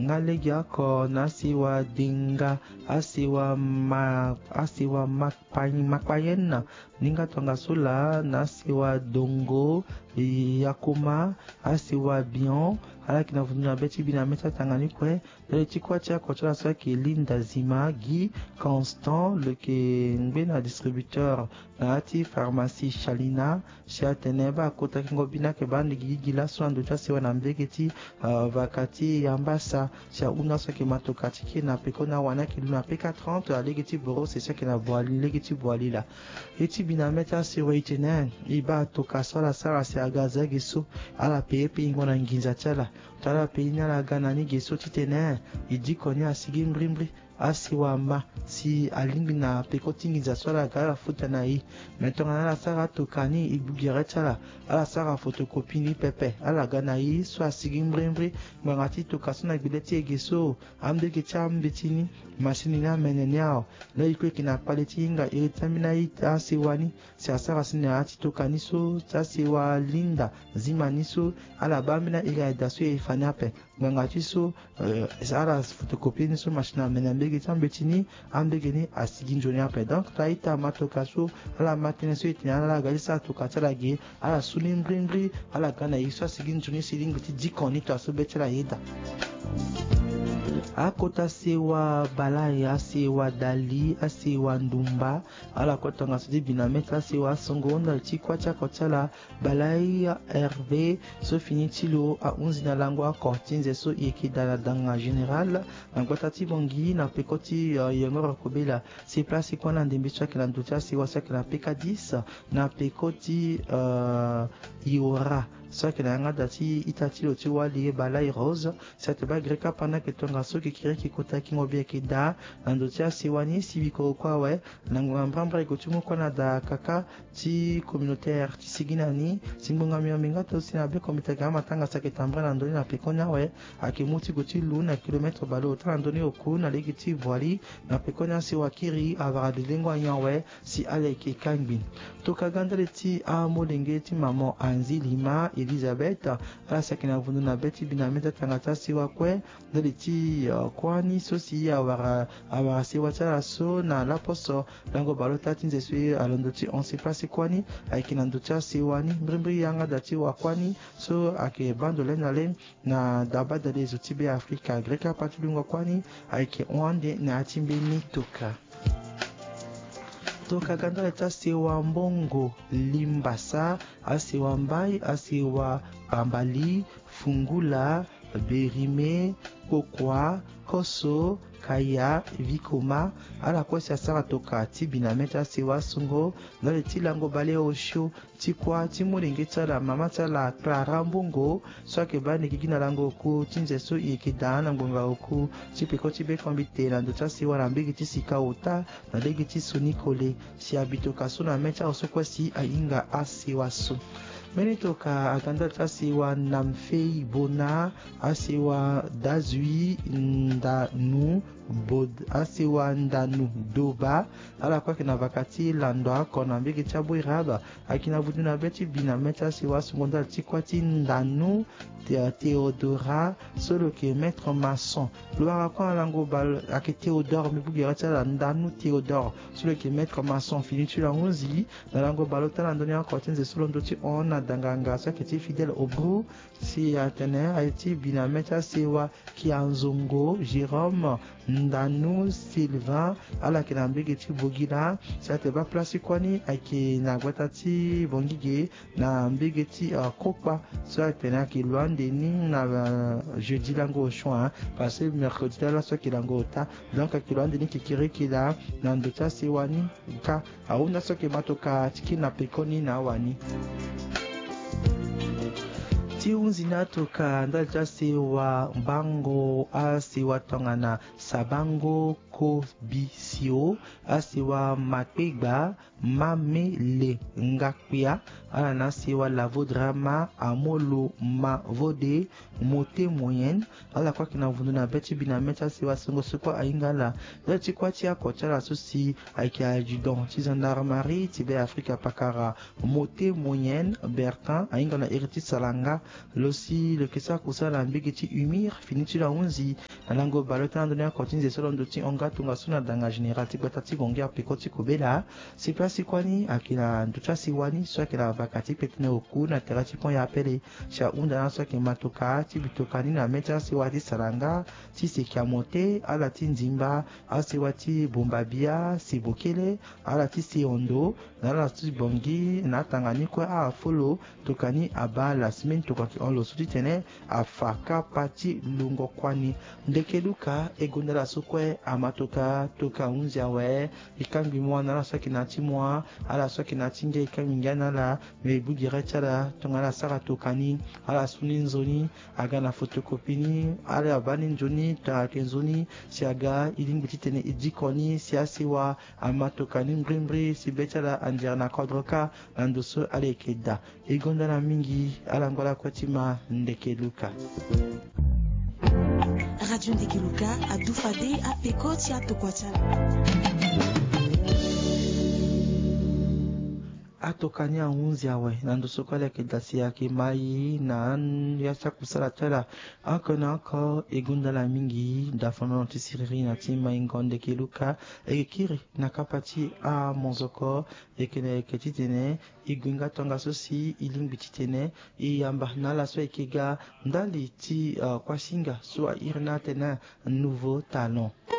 ngalegia ko nasiwa dinga asiwa makpayen ninga tonga sula nasiwa dongo yakuma asiwa bion ala kina vununa beti bina meta tangani kwe le tikwa tia kotola sa ki linda zima Guy Constant le ke ngbe distributeur na ati pharmacie Chalina chez Teneba kota kingo bina ke bandi gila swando cha siwa na mbeketi vakati yambasa cha una sa ke matokati ki na pekona wana ki luna peka 30 alegeti boro c'est ça que na boali legeti boali la eti bina meta siwa itene iba toka sala sala se agaza geso ala pepe ngona nginza chala tala peina la ganani geso titene idi koni asigi mbrimbri asiwama si alingi na pekoti nginza swala gara futa na i metonga na sara tokani ibugere chala ala sara photocopie ni pepe ala gana i so asigi mbrimbri ngati tokasona bileti egeso amde ke chambetini machine na meneniao la ikwe kina paleti nga iritamina i asiwani si asara sina ati tokani so asiwa linda zimaniso ala bamina ira dasu ifanape ngati so sara photocopie ni so machine na menembege chambetini ambege ni asigi njoni ape donc taita matokaso ala matine so itina ala galisa tokatala ge ala sulim brimbri ala gana iso asigi njoni silingi dikoni to asobetela yeda akota sewa balai asewa dali asewa ndumba ala kota ngasudi binameta sewa songonda chikwa cha kotala balai RV so finitilo a 11 na lango a kortinze so yekidala danga general ngota tibongi na pekoti yengora kobela se place kwa na ndembicha kila nduta sewa sakla PK10 na pekoti iora ça que la dati itatilo tu wali balai rose cette ba greka pana que tonga so ki kire ki kota ki ngobie ki da ndotia siwani sibiko kwa we nangwa mbamba ko tumo kwa da kaka ti communautaire ti siginani simbonga minga to sina be komite kama tanga sa ke tambra na ndoni na pekonya we akimuti ko ti lu na kilometre balo ta ndoni oku na legiti voili na pekonya si wakiri avara de lingwa nyawe si ale ki kangbin to kaganda ti a molenge ti maman Anzi Lima Elizabeth ala sakina vundu na beti binameta tangata siwa kwe daliti kwani sosi ya awara siwa tala so na laposo lango balota tinze sui alondoti on se place kwani aikina ndocha siwani mbrimbri yanga dati wa kwani so ake bando lenale na daba dale zotibe Afrika greka patulungo kwani aike onde na atimbe nitoka toka ganda leta sewa mbongo limbasa asewa mbai asewa pambali fungula berime kokwa koso kaya vikoma ala kwesi asara toka tibina meta sewa sungo nale tilango bale osho tikwa timulenge tsala mama tsala Clara Mbongo swake bane kikina lango ku tinze so ikidana ngonga oku tipeko tibe kombite na ndota sewa rambigi tisika uta na legi tisonikole si abito kasuna meta osokwesi ainga asiwa so meni toka aganda tasiwa namfei bona asiwa dazui ndanu bod asiwa ndanu doba ala kwa kina vakati landwa kona mbiki chabu iraba akina buduna beti bina meta siwa seconda tikwati ndanu Théodora solo ke maître maçon loara kwa lango bal ake Théodore mibugi ratala ndanu Théodore solo ke maître maçon finitu la 11 na lango balota la ndoni encore tinze solo ndoti on danganga sa qui était fidèle au bout si atene a été binameta sewa kianzongo Jérôme ndanu Sylvain ala kinambege ti bogila sa te ba place kwani ake na gwatati bongige na mbege ti kokpa so pena ki loande ni na jeudi lango choix parce que mercredi la so ki lango ta donc ki loande ni ki kire ki la na ndota sewani ka auna so ki matoka tiki na pekoni na wani ti unzina toka ndalta sewa mbango asiwa tongana sabango ko bisio asiwa makpegba mamele ngakpia ala na sewa lavodrama amolo mavode mote moyenne ala kwa kina vundu na beti bina meta sewa songo soko aingala lati kwa tia kochala susi aiki adjudant ti gendarmerie tibe Afrika pakara mote moyenne Bertin aingala eriti salanga losi le kesa kusala mbigiti umir finiti la unzi na lango balota ndona continue solo ndoti onga tunga suna danga general tikotati gongia pekoti kubela si plasi kwani akila nducha siwani so akila vakati petine oku na terati pon ya apele cha unda na so matoka ti bitokani na mecha siwati saranga ti sekiamote ala ti nzimba asiwati bombabia sibokele ala ti siondo na la ti bongi na tangani kwa a folo tokani aba la semaine tokaki on lo suti tene afaka pati lungo kwani ndekeluka egonda la sokwe amatoka toka unzia we ikambi mwa na la saki na ti mwa ala saki na tinge ikambi ngana la mebu direcha la tongala sara tokani ala suni nzoni aga na fotokopini ala abani nzoni take nzoni siaga ilingi tene idikoni siasiwa amatokani mbrimbri sibecha la anjera na kodroka nandoso ale keda egonda la mingi ala ngola kwatima ndekeluka Radio Ndekeluka a Dufade a Pekoti a Tokwachana. Atokania unzi awe nandoso kale kedasi yake mai na yasa kusala tala akona ko egunda la mingi dafono tisiriri na tima ingonde keluka ekiri na kapati a monzoko ekene ketitene igunga tonga sosi ilimbititene iyamba na la so ekega ndali ti kwasinga so irna tena nouveau talent.